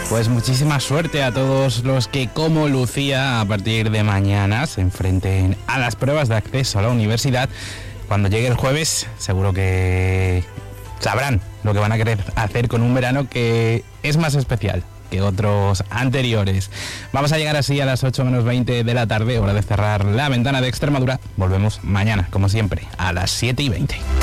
Pues muchísima suerte a todos los que, como Lucía, a partir de mañana se enfrenten a las pruebas de acceso a la universidad. Cuando llegue el jueves, seguro que sabrán lo que van a querer hacer con un verano que es más especial que otros anteriores. Vamos a llegar así a las 8 menos 20 de la tarde, hora de cerrar la ventana de Extremadura. Volvemos mañana, como siempre, a las 7:20.